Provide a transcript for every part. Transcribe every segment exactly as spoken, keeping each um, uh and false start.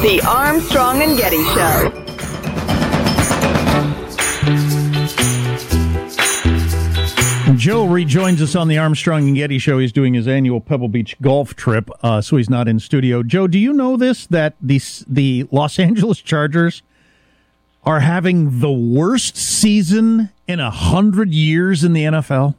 The Armstrong and Getty Show. Joe rejoins us on the Armstrong and Getty Show. He's doing his annual Pebble Beach golf trip, uh, so he's not in studio. Joe, do you know this, that the, the Los Angeles Chargers are having the worst season in a hundred years in the N F L?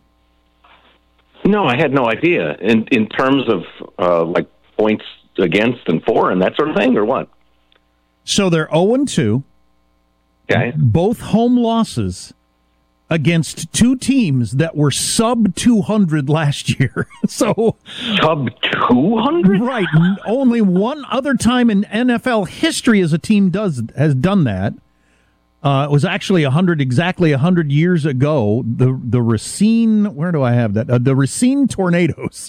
No, I had no idea. In in terms of uh, like points against and for and that sort of thing, or what? So they're oh and two. Okay. Both home losses against two teams that were sub two hundred last year. So sub two hundred? Right. Only one other time in N F L history as a team does has done that. Uh, it was actually one hundred, exactly one hundred years ago. The the Racine, where do I have that? Uh, the Racine Tornadoes.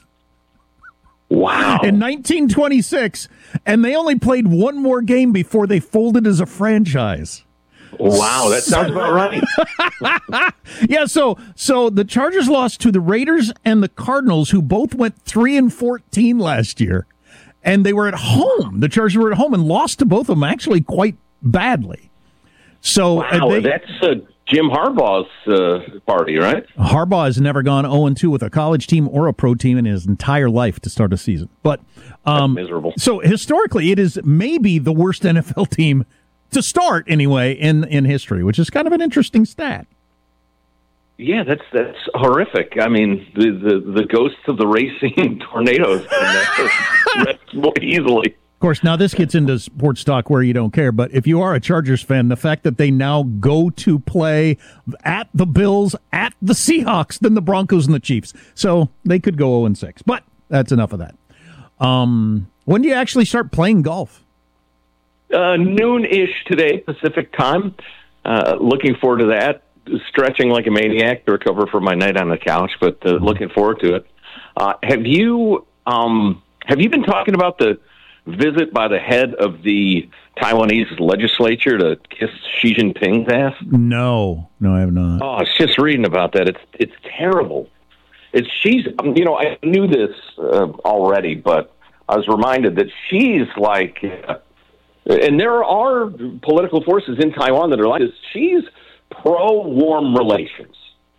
Wow. In nineteen twenty-six, and they only played one more game before they folded as a franchise. Wow, that sounds about right. Yeah, so so the Chargers lost to the Raiders and the Cardinals, who both went three and fourteen last year. And they were at home. The Chargers were at home and lost to both of them actually quite badly. So wow, uh, they, that's uh, Jim Harbaugh's uh, party, right? Harbaugh has never gone oh and two with a college team or a pro team in his entire life to start a season. But um, that's miserable. So historically, it is maybe the worst N F L team to start anyway in, in history, which is kind of an interesting stat. Yeah, that's that's horrific. I mean, the the, the ghosts of the Racing Tornadoes can rest more easily. Of course, now this gets into sports talk where you don't care, but if you are a Chargers fan, the fact that they now go to play at the Bills, at the Seahawks, then the Broncos and the Chiefs. So they could go oh and six, but that's enough of that. Um, when do you actually start playing golf? Uh, noon-ish today, Pacific time. Uh, looking forward to that. Stretching like a maniac to recover from my night on the couch, but uh, looking forward to it. Uh, have you um, have you been talking about the visit by the head of the Taiwanese legislature to kiss Xi Jinping's ass? No, no, I have not. Oh, I was just reading about that. It's it's terrible. It's she's you know I knew this uh, already, but I was reminded that she's like, uh, and there are political forces in Taiwan that are like this. She's pro-warm relations,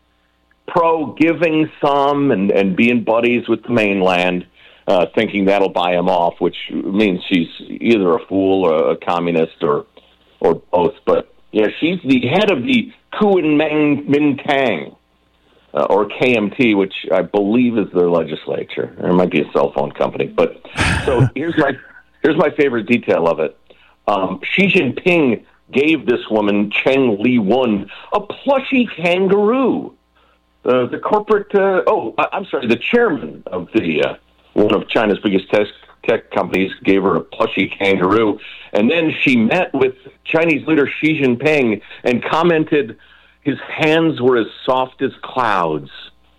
pro-giving some and, and being buddies with the mainland, uh, thinking that'll buy him off, which means she's either a fool or a communist or or both. But yeah, she's the head of the Kuomintang, uh, or K M T, which I believe is their legislature. There might be a cell phone company. But so here's my here's my favorite detail of it. Um, Xi Jinping gave this woman, Cheng Li-Won, a plushy kangaroo. Uh, the corporate, uh, oh, I'm sorry, the chairman of the uh, one of China's biggest tech, tech companies gave her a plushy kangaroo. And then she met with Chinese leader Xi Jinping and commented his hands were as soft as clouds.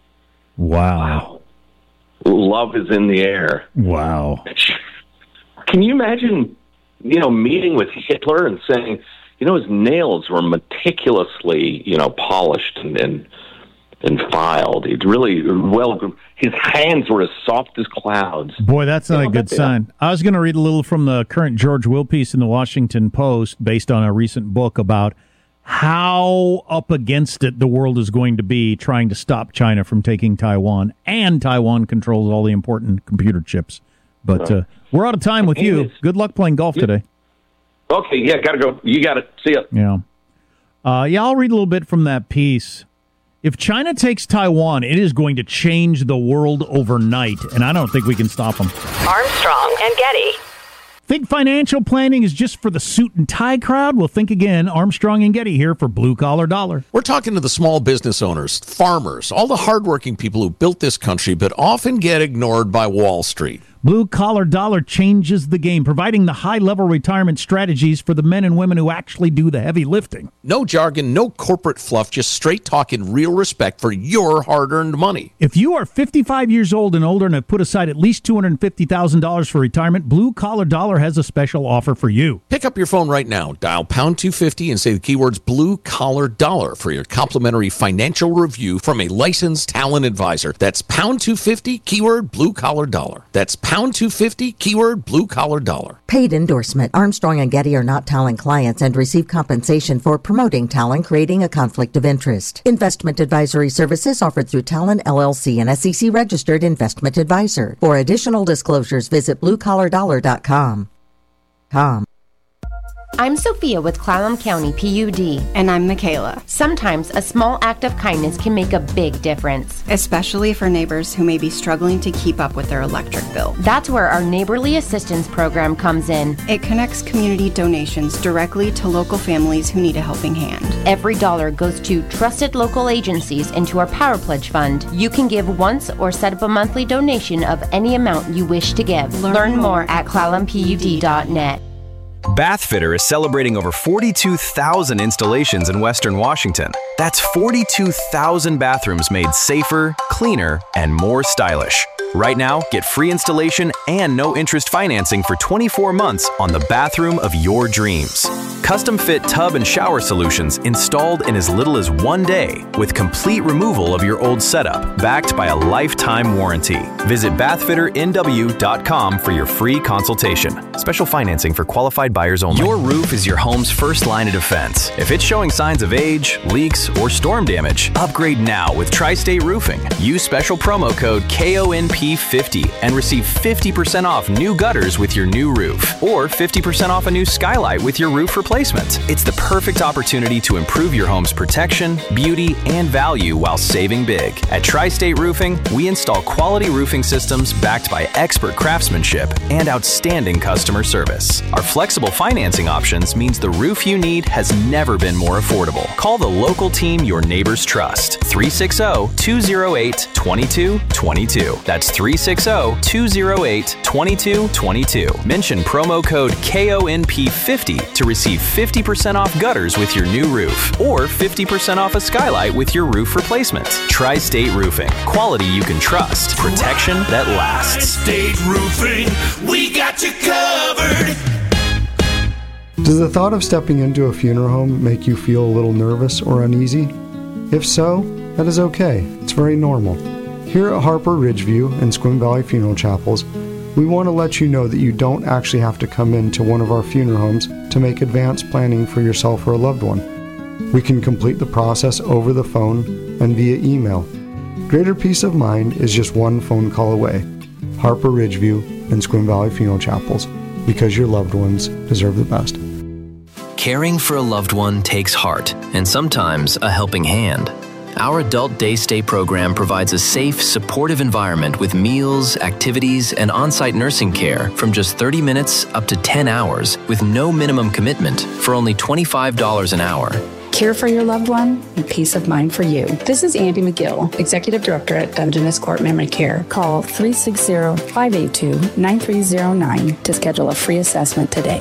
Wow. Wow. Love is in the air. Wow. Can you imagine, you know, meeting with Hitler and saying, you know, his nails were meticulously, you know, polished and and, and filed. He'd really well. His hands were as soft as clouds. Boy, that's not you know, a good sign. I was going to read a little from the current George Will piece in the Washington Post, based on a recent book about how up against it the world is going to be trying to stop China from taking Taiwan, and Taiwan controls all the important computer chips. But uh, we're out of time with you. Good luck playing golf today. Okay, yeah, gotta go. You got it. See ya. Yeah. Uh, yeah, I'll read a little bit from that piece. If China takes Taiwan, it is going to change the world overnight, and I don't think we can stop them. Armstrong and Getty. Think financial planning is just for the suit and tie crowd? Well, think again. Armstrong and Getty here for Blue Collar Dollar. We're talking to the small business owners, farmers, all the hardworking people who built this country but often get ignored by Wall Street. Blue Collar Dollar changes the game, providing the high-level retirement strategies for the men and women who actually do the heavy lifting. No jargon, no corporate fluff, just straight talk and real respect for your hard-earned money. If you are fifty-five years old and older and have put aside at least two hundred fifty thousand dollars for retirement, Blue Collar Dollar has a special offer for you. Pick up your phone right now, dial pound two fifty and say the keywords Blue Collar Dollar for your complimentary financial review from a licensed talent advisor. That's pound two fifty, keyword Blue Collar Dollar. That's pound two fifty, keyword blue collar dollar. Paid endorsement. Armstrong and Getty are not Talon clients and receive compensation for promoting Talon, creating a conflict of interest. Investment advisory services offered through Talon L L C, an S E C registered investment advisor. For additional disclosures, visit blue collar dollar dot com. Com. I'm Sophia with Clallam County P U D. And I'm Michaela. Sometimes a small act of kindness can make a big difference. Especially for neighbors who may be struggling to keep up with their electric bill. That's where our Neighborly Assistance Program comes in. It connects community donations directly to local families who need a helping hand. Every dollar goes to trusted local agencies into our Power Pledge Fund. You can give once or set up a monthly donation of any amount you wish to give. Learn, Learn more at clallam pud dot net. Bathfitter is celebrating over forty-two thousand installations in Western Washington. That's forty-two thousand bathrooms made safer, cleaner, and more stylish. Right now, get free installation and no interest financing for twenty-four months on the bathroom of your dreams. Custom fit tub and shower solutions installed in as little as one day with complete removal of your old setup, backed by a lifetime warranty. Visit bathfitter n w dot com for your free consultation. Special financing for qualified buyers only. Your roof is your home's first line of defense. If it's showing signs of age, leaks, or storm damage, upgrade now with Tri-State Roofing. Use special promo code K O N P fifty and receive fifty percent off new gutters with your new roof, or fifty percent off a new skylight with your roof replacement. It's the perfect opportunity to improve your home's protection, beauty, and value while saving big. At Tri-State Roofing, we install quality roofing systems backed by expert craftsmanship and outstanding customer service. Our flexible financing options means the roof you need has never been more affordable. Call the local team your neighbors trust. three six zero, two zero eight, two two two two. That's three six zero, two zero eight, two two two two. Mention promo code K O N P fifty to receive fifty percent off gutters with your new roof, or fifty percent off a skylight with your roof replacement. Tri-State Roofing. Quality you can trust. Protection that lasts. Tri-State Roofing. We got you covered. Does the thought of stepping into a funeral home make you feel a little nervous or uneasy? If so, that is okay. It's very normal. Here at Harper Ridgeview and Sequim Valley Funeral Chapels, we want to let you know that you don't actually have to come into one of our funeral homes to make advanced planning for yourself or a loved one. We can complete the process over the phone and via email. Greater peace of mind is just one phone call away. Harper Ridgeview and Sequim Valley Funeral Chapels, because your loved ones deserve the best. Caring for a loved one takes heart and sometimes a helping hand. Our Adult Day Stay program provides a safe, supportive environment with meals, activities, and on-site nursing care from just thirty minutes up to ten hours with no minimum commitment for only twenty-five dollars an hour. Care for your loved one and peace of mind for you. This is Andy McGill, Executive Director at Dungeness Court Memory Care. Call three six zero, five eight two, nine three zero nine to schedule a free assessment today.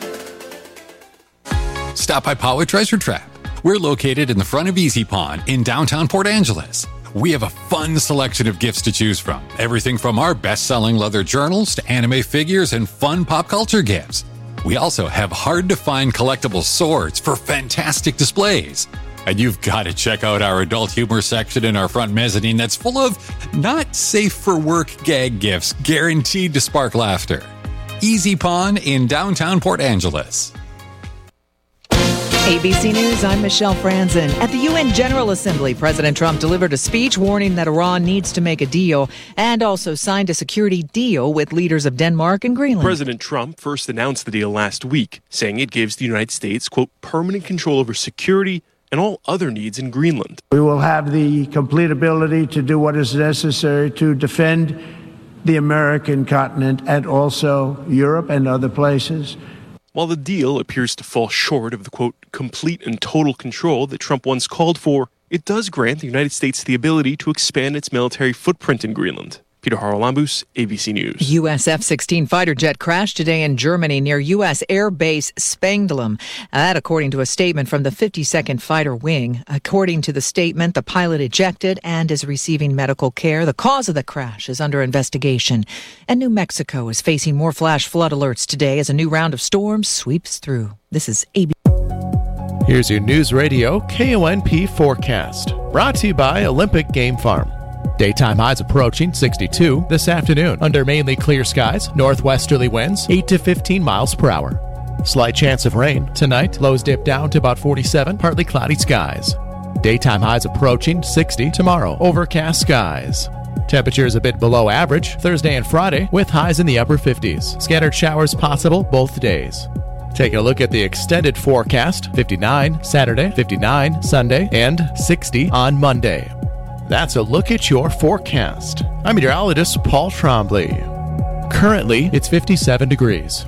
Stop by Poway Treasure Trap. We're located in the front of Easy Pond in downtown Port Angeles. We have a fun selection of gifts to choose from. Everything from our best-selling leather journals to anime figures and fun pop culture gifts. We also have hard-to-find collectible swords for fantastic displays. And you've got to check out our adult humor section in our front mezzanine that's full of not-safe-for-work gag gifts guaranteed to spark laughter. Easy Pond in downtown Port Angeles. A B C News, I'm Michelle Franzen. At the U N General Assembly, President Trump delivered a speech warning that Iran needs to make a deal and also signed a security deal with leaders of Denmark and Greenland. President Trump first announced the deal last week, saying it gives the United States, quote, permanent control over security and all other needs in Greenland. We will have the complete ability to do what is necessary to defend the American continent and also Europe and other places. While the deal appears to fall short of the, quote, complete and total control that Trump once called for, it does grant the United States the ability to expand its military footprint in Greenland. Peter Haralambous, A B C News. U S F sixteen fighter jet crashed today in Germany near U S Air Base Spangdahlem. That according to a statement from the fifty-second Fighter Wing. According to the statement, the pilot ejected and is receiving medical care. The cause of the crash is under investigation. And New Mexico is facing more flash flood alerts today as a new round of storms sweeps through. This is A B C. Here's your News Radio K O N P forecast, brought to you by Olympic Game Farm. Daytime highs approaching sixty-two this afternoon under mainly clear skies, northwesterly winds eight to fifteen miles per hour. Slight chance of rain. Tonight, lows dip down to about forty-seven, partly cloudy skies. Daytime highs approaching sixty tomorrow, overcast skies. Temperatures a bit below average Thursday and Friday with highs in the upper fifties. Scattered showers possible both days. Taking a look at the extended forecast, fifty-nine Saturday, fifty-nine Sunday, and sixty on Monday. That's a look at your forecast. I'm meteorologist Paul Trombley. Currently, it's fifty-seven degrees.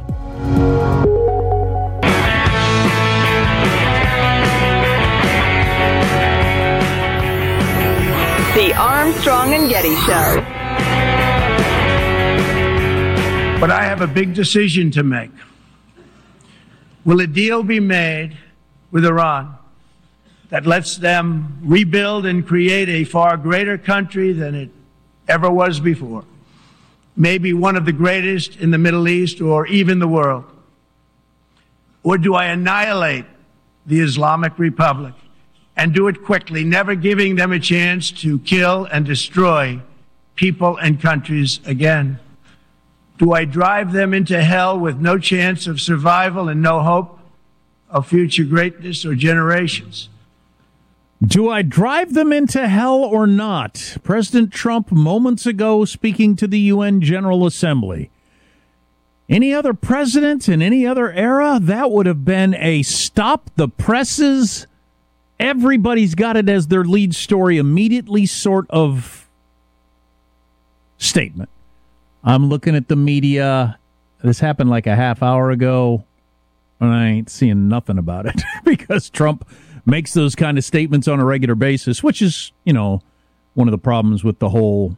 The Armstrong and Getty Show. But I have a big decision to make. Will a deal be made with Iran that lets them rebuild and create a far greater country than it ever was before? Maybe one of the greatest in the Middle East or even the world? Or do I annihilate the Islamic Republic and do it quickly, never giving them a chance to kill and destroy people and countries again? Do I drive them into hell with no chance of survival and no hope of future greatness or generations? Do I drive them into hell or not? President Trump moments ago speaking to the U N General Assembly. Any other president in any other era, that would have been a stop the presses. Everybody's got it as their lead story immediately sort of statement. I'm looking at the media. This happened like a half hour ago, and I ain't seeing nothing about it because Trump makes those kind of statements on a regular basis, which is, you know, one of the problems with the whole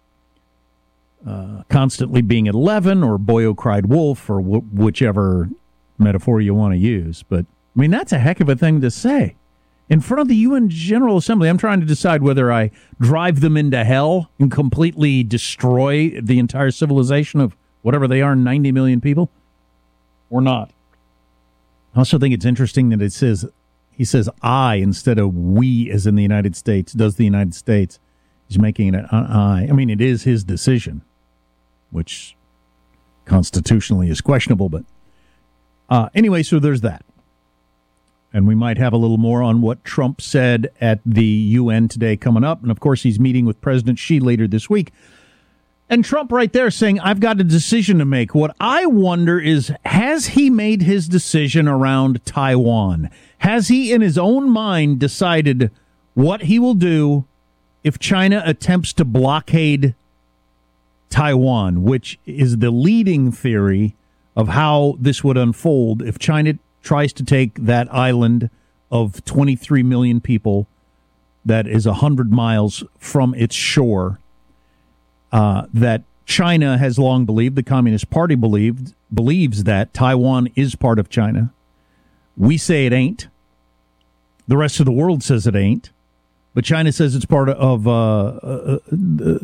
uh, constantly being at eleven or Boyo cried wolf or wh- whichever metaphor you want to use. But, I mean, that's a heck of a thing to say. In front of the U N General Assembly, I'm trying to decide whether I drive them into hell and completely destroy the entire civilization of whatever they are, ninety million people, or not. I also think it's interesting that it says, he says I instead of we as in the United States, does the United States. He's making it an I. I mean, it is his decision, which constitutionally is questionable, but uh, anyway, so there's that. And we might have a little more on what Trump said at the U N today coming up. And, of course, he's meeting with President Xi later this week. And Trump right there saying, I've got a decision to make. What I wonder is, has he made his decision around Taiwan? Has he, in his own mind, decided what he will do if China attempts to blockade Taiwan, which is the leading theory of how this would unfold if China tries to take that island of twenty-three million people that is one hundred miles from its shore, uh, that China has long believed, the Communist Party believed, believes that Taiwan is part of China. We say it ain't. The rest of the world says it ain't. But China says it's part of uh, uh, uh,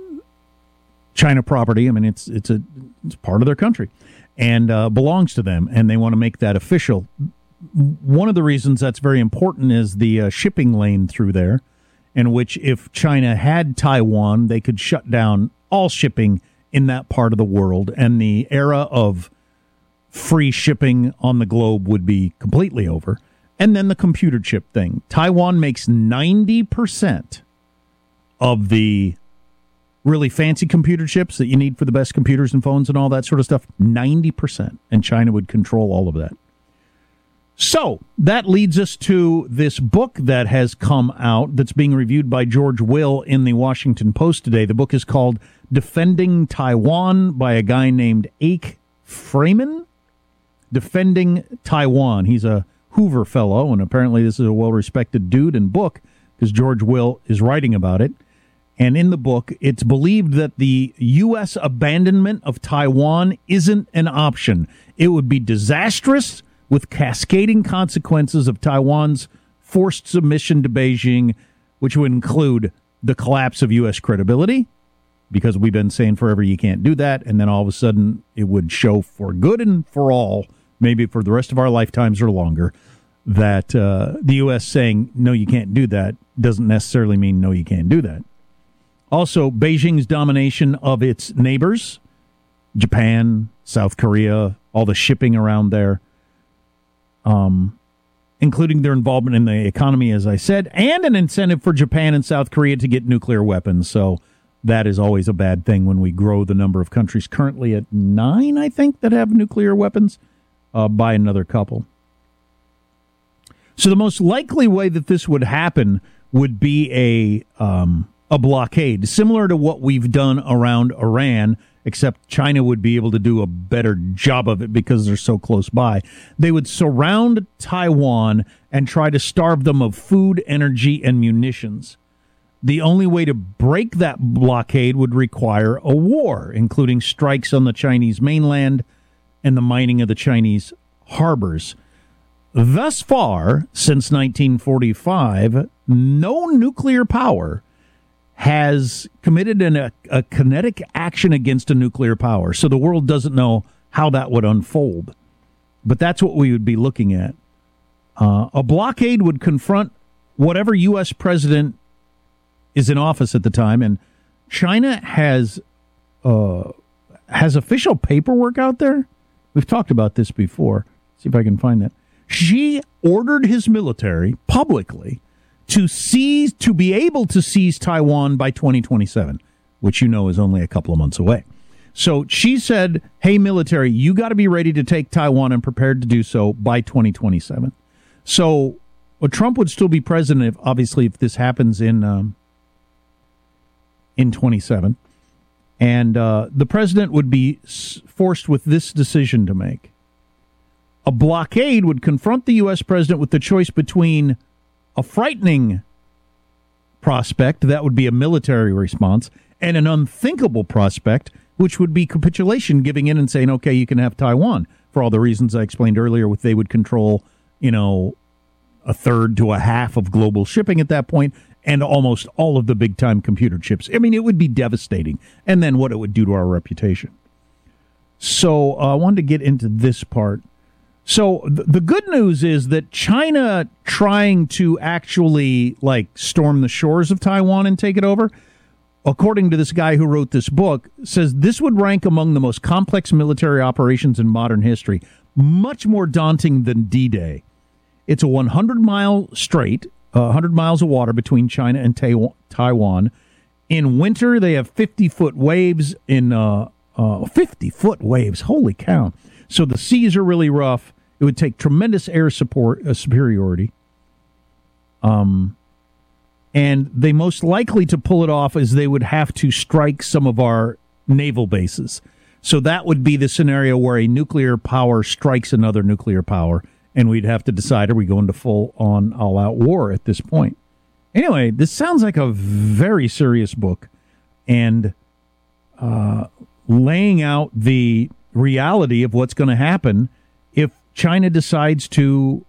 China property. I mean, it's it's a it's part of their country. And uh, belongs to them, and they want to make that official. One of the reasons that's very important is the uh, shipping lane through there, in which if China had Taiwan, they could shut down all shipping in that part of the world, and the era of free shipping on the globe would be completely over. And then the computer chip thing. Taiwan makes ninety percent of the really fancy computer chips that you need for the best computers and phones and all that sort of stuff, ninety percent. And China would control all of that. So that leads us to this book that has come out that's being reviewed by George Will in the Washington Post today. The book is called Defending Taiwan by a guy named Ake Freeman. Defending Taiwan. He's a Hoover Fellow, and apparently this is a well-respected dude and book because George Will is writing about it. And in the book, it's believed that the U S abandonment of Taiwan isn't an option. It would be disastrous with cascading consequences of Taiwan's forced submission to Beijing, which would include the collapse of U S credibility, because we've been saying forever you can't do that, and then all of a sudden it would show for good and for all, maybe for the rest of our lifetimes or longer, that uh, the U S saying, no, you can't do that, doesn't necessarily mean no, you can't do that. Also, Beijing's domination of its neighbors, Japan, South Korea, all the shipping around there, um, including their involvement in the economy, as I said, and an incentive for Japan and South Korea to get nuclear weapons. So that is always a bad thing when we grow the number of countries currently at nine, I think, that have nuclear weapons uh, by another couple. So the most likely way that this would happen would be a um, a blockade, similar to what we've done around Iran, except China would be able to do a better job of it because they're so close by. They would surround Taiwan and try to starve them of food, energy, and munitions. The only way to break that blockade would require a war, including strikes on the Chinese mainland and the mining of the Chinese harbors. Thus far, since nineteen forty-five, no nuclear power has committed an, a, a kinetic action against a nuclear power. So the world doesn't know how that would unfold. But that's what we would be looking at. Uh, a blockade would confront whatever U S president is in office at the time. And China has uh, has official paperwork out there. We've talked about this before. See if I can find that. Xi ordered his military publicly to seize, to be able to seize Taiwan by twenty twenty-seven, which you know is only a couple of months away. So Xi said, hey, military, you got to be ready to take Taiwan and prepared to do so by twenty twenty-seven. So well, Trump would still be president, if, obviously, if this happens in um, in twenty-seven. And uh, the president would be forced with this decision to make. A blockade would confront the U S president with the choice between a frightening prospect, that would be a military response, and an unthinkable prospect, which would be capitulation, giving in and saying, okay, you can have Taiwan, for all the reasons I explained earlier, with they would control, you know, a third to a half of global shipping at that point, and almost all of the big-time computer chips. I mean, it would be devastating, and then what it would do to our reputation. So uh, I wanted to get into this part. So th- the good news is that China trying to actually, like, storm the shores of Taiwan and take it over, according to this guy who wrote this book, says this would rank among the most complex military operations in modern history, much more daunting than D-Day. It's a one hundred mile strait, uh, one hundred miles of water between China and ta- Taiwan. In winter, they have fifty-foot waves. In uh, uh, fifty-foot waves, holy cow. So the seas are really rough. It would take tremendous air support uh, superiority. Um, and they most likely to pull it off is they would have to strike some of our naval bases. So that would be the scenario where a nuclear power strikes another nuclear power, and we'd have to decide, are we going to full-on, all-out war at this point? Anyway, this sounds like a very serious book, and uh, laying out the reality of what's going to happen if China decides to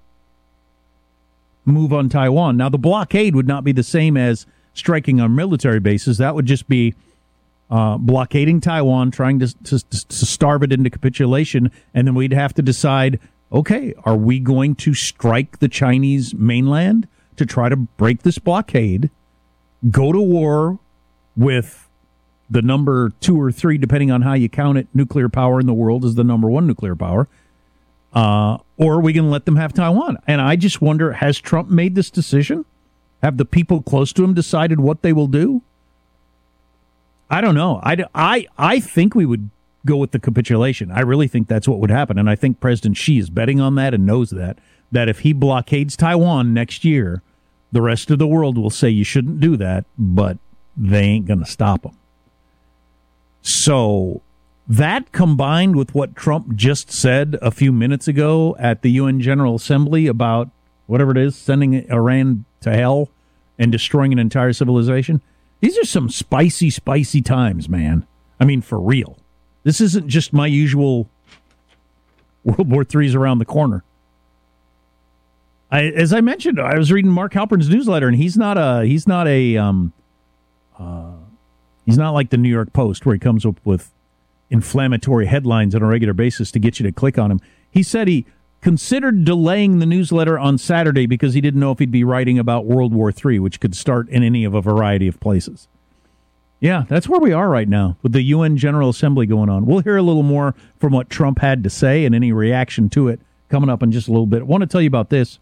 move on Taiwan. Now, the blockade would not be the same as striking on military bases. That would just be uh, blockading Taiwan, trying to, to, to starve it into capitulation, and then we'd have to decide, okay, are we going to strike the Chinese mainland to try to break this blockade, go to war with the number two or three, depending on how you count it, nuclear power in the world is the number one nuclear power, uh, or we can let them have Taiwan. And I just wonder, has Trump made this decision? Have the people close to him decided what they will do? I don't know. I, I, I think we would go with the capitulation. I really think that's what would happen. And I think President Xi is betting on that and knows that, that if he blockades Taiwan next year, the rest of the world will say you shouldn't do that, but they ain't going to stop him. So that combined with what Trump just said a few minutes ago at the U N General Assembly about whatever it is, sending Iran to hell and destroying an entire civilization, these are some spicy, spicy times, man. I mean, for real. This isn't just my usual World War Three's around the corner. I, as I mentioned, I was reading Mark Halpern's newsletter, and he's not a he's not a um, uh, he's not like the New York Post where he comes up with inflammatory headlines on a regular basis to get you to click on him. He said he considered delaying the newsletter on Saturday because he didn't know if he'd be writing about World War Three, which could start in any of a variety of places. Yeah, that's where we are right now with the U N General Assembly going on. We'll hear a little more from what Trump had to say and any reaction to it coming up in just a little bit. I want to tell you about this.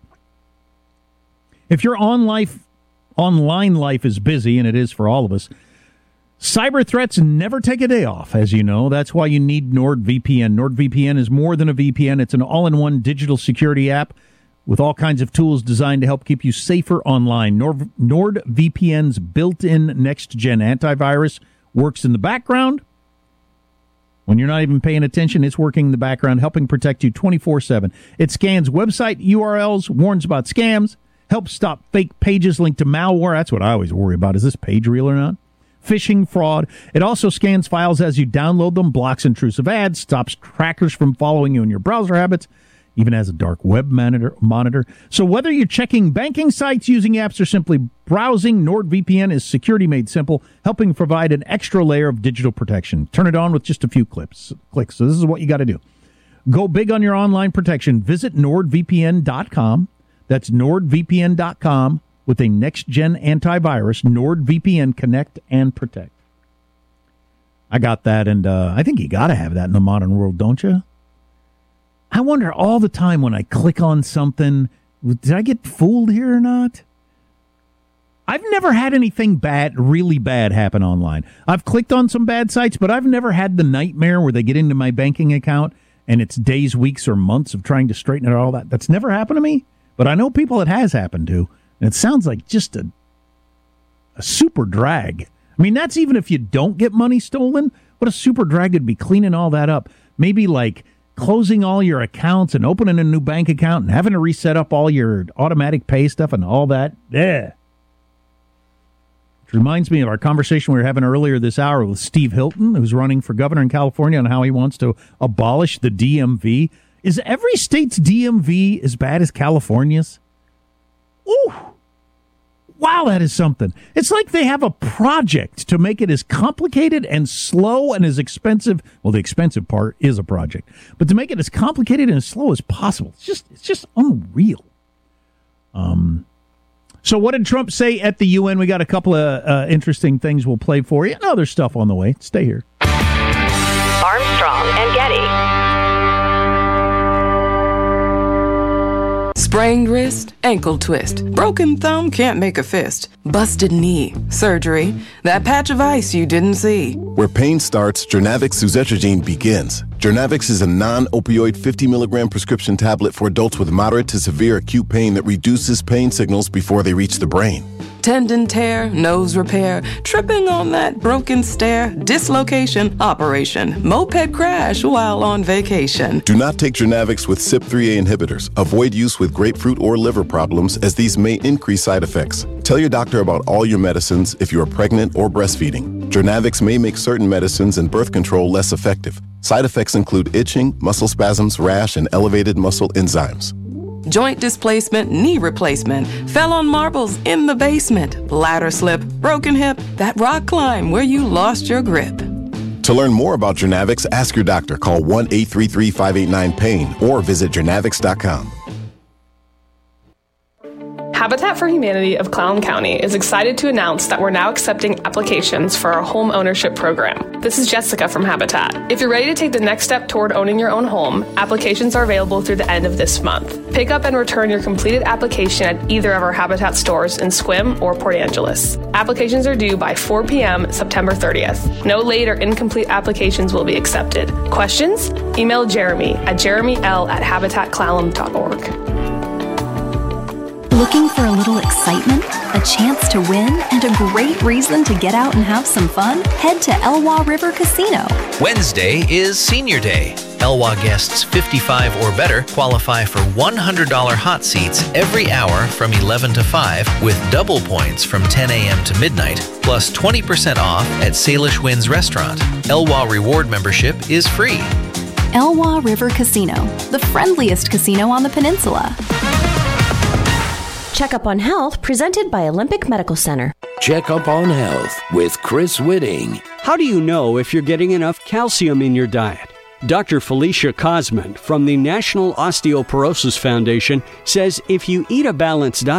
If your on life, online life is busy, and it is for all of us, cyber threats never take a day off, as you know. That's why you need NordVPN. NordVPN is more than a V P N. It's an all-in-one digital security app with all kinds of tools designed to help keep you safer online. Nord, NordVPN's built-in next-gen antivirus works in the background. When you're not even paying attention, it's working in the background, helping protect you twenty-four seven. It scans website U R Ls, warns about scams, helps stop fake pages linked to malware. That's what I always worry about. Is this page real or not? Phishing, fraud. It also scans files as you download them, blocks intrusive ads, stops trackers from following you in your browser habits, even has a dark web monitor. monitor. So whether you're checking banking sites, using apps, or simply browsing, NordVPN is security made simple, helping provide an extra layer of digital protection. Turn it on with just a few clicks. clicks. So this is what you got to do. Go big on your online protection. Visit nord V P N dot com. That's nord V P N dot com with a next-gen antivirus. NordVPN, connect and protect. I got that, and uh, I think you got to have that in the modern world, don't you? I wonder all the time when I click on something, did I get fooled here or not? I've never had anything bad, really bad happen online. I've clicked on some bad sites, but I've never had the nightmare where they get into my banking account and it's days, weeks, or months of trying to straighten it all that. That's never happened to me, but I know people it has happened to, and it sounds like just a, a super drag. I mean, that's even if you don't get money stolen. What a super drag would be cleaning all that up. Maybe like closing all your accounts and opening a new bank account and having to reset up all your automatic pay stuff and all that. Yeah. Which reminds me of our conversation we were having earlier this hour with Steve Hilton, who's running for governor in California, on how he wants to abolish the D M V. Is every state's D M V as bad as California's? Ooh. Wow, that is something. It's like they have a project to make it as complicated and slow and as expensive. Well, the expensive part is a project, but to make it as complicated and as slow as possible. It's just, it's just unreal. Um. So what did Trump say at the U N? We got a couple of uh, interesting things we'll play for you. And other stuff on the way. Stay here. Armstrong and Getty. Sprained wrist, ankle twist, broken thumb, can't make a fist, busted knee, surgery, that patch of ice you didn't see. Where pain starts, Jernavix suzetrigine begins. Jernavix is a non-opioid fifty milligram prescription tablet for adults with moderate to severe acute pain that reduces pain signals before they reach the brain. Tendon tear, nose repair, tripping on that broken stair, dislocation, operation, moped crash while on vacation. Do not take Jernavix with C Y P three A inhibitors. Avoid use with grapefruit or liver problems, as these may increase side effects. Tell your doctor about all your medicines if you are pregnant or breastfeeding. Jernavix may make certain medicines and birth control less effective. Side effects include itching, muscle spasms, rash, and elevated muscle enzymes. Joint displacement, knee replacement, fell on marbles in the basement, ladder slip, broken hip, that rock climb where you lost your grip. To learn more about Jernavix, ask your doctor. Call one eight three three, five eight nine, pain or visit jernavix dot com. Habitat for Humanity of Clallam County is excited to announce that we're now accepting applications for our home ownership program. This is Jessica from Habitat. If you're ready to take the next step toward owning your own home, applications are available through the end of this month. Pick up and return your completed application at either of our Habitat stores in Sequim or Port Angeles. Applications are due by four p.m. September thirtieth. No late or incomplete applications will be accepted. Questions? Email Jeremy at jeremy l at habitat clallam dot org. Looking for a little excitement, a chance to win, and a great reason to get out and have some fun? Head to Elwha River Casino. Wednesday is Senior Day. Elwha guests fifty-five or better qualify for one hundred dollars hot seats every hour from eleven to five with double points from ten a.m. to midnight, plus twenty percent off at Salish Winds Restaurant. Elwha Reward membership is free. Elwha River Casino, the friendliest casino on the peninsula. Checkup on Health, presented by Olympic Medical Center. Checkup on Health with Chris Whitting. How do you know if you're getting enough calcium in your diet? Doctor Felicia Cosman from the National Osteoporosis Foundation says if you eat a balanced diet,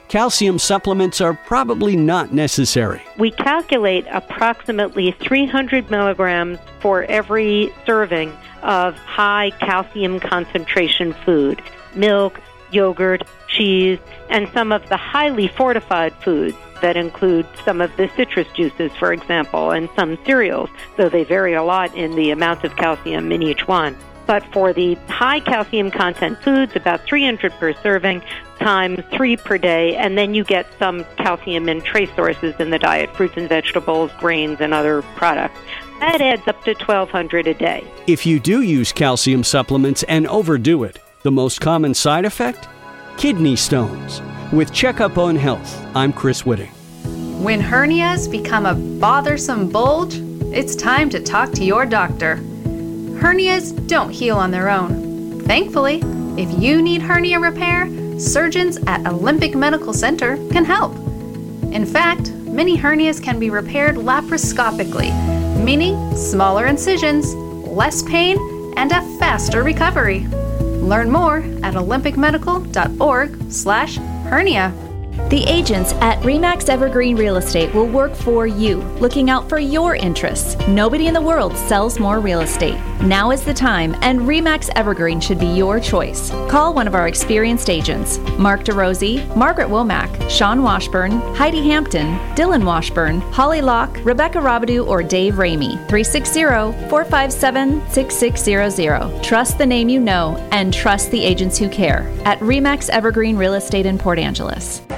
calcium supplements are probably not necessary. We calculate approximately three hundred milligrams for every serving of high calcium concentration food, milk, yogurt, cheese, and some of the highly fortified foods that include some of the citrus juices, for example, and some cereals, though they vary a lot in the amount of calcium in each one. But for the high calcium content foods, about three hundred per serving times three per day, and then you get some calcium in trace sources in the diet, fruits and vegetables, grains, and other products. That adds up to twelve hundred a day. If you do use calcium supplements and overdo it, the most common side effect? Kidney stones. With Checkup on Health, I'm Chris Whitting. When hernias become a bothersome bulge, it's time to talk to your doctor. Hernias don't heal on their own. Thankfully, if you need hernia repair, surgeons at Olympic Medical Center can help. In fact, many hernias can be repaired laparoscopically, meaning smaller incisions, less pain, and a faster recovery. Learn more at olympicmedical.org slash hernia. The agents at RE/MAX Evergreen Real Estate will work for you, looking out for your interests. Nobody in the world sells more real estate. Now is the time, and RE/MAX Evergreen should be your choice. Call one of our experienced agents, Mark DeRosie, Margaret Womack, Sean Washburn, Heidi Hampton, Dylan Washburn, Holly Locke, Rebecca Robidoux, or Dave Ramey. three six zero, four five seven, six six zero zero. Trust the name you know, and trust the agents who care. At RE/MAX Evergreen Real Estate in Port Angeles.